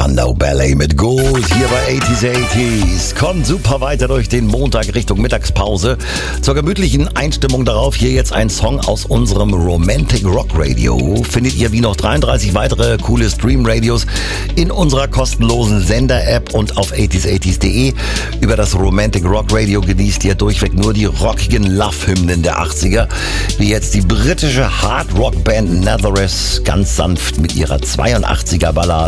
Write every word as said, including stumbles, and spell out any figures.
Spandau Ballet mit Gold hier bei achtziger achtziger. Kommt super weiter durch den Montag Richtung Mittagspause. Zur gemütlichen Einstimmung darauf hier jetzt ein Song aus unserem Romantic Rock Radio. Findet ihr wie noch dreiunddreißig weitere coole Stream-Radios in unserer kostenlosen Sender-App und auf achtziger achtziger punkt de. Über das Romantic Rock Radio genießt ihr durchweg nur die rockigen Love-Hymnen der achtziger, wie jetzt die britische Hard-Rock-Band Nazareth ganz sanft mit ihrer zweiundachtziger Ballade